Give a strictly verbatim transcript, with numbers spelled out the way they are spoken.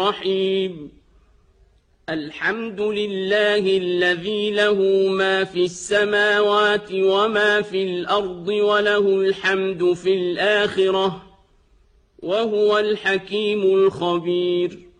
الرحيم الحمد لله الذي له ما في السماوات وما في الأرض وله الحمد في الآخرة وهو الحكيم الخبير